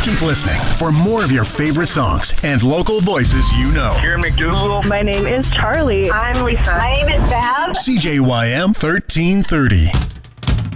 Keep listening for more of your favorite songs and local voices you know. Here in McDougal. My name is Charlie. I'm Lisa. My name is Val. CJYM 1330.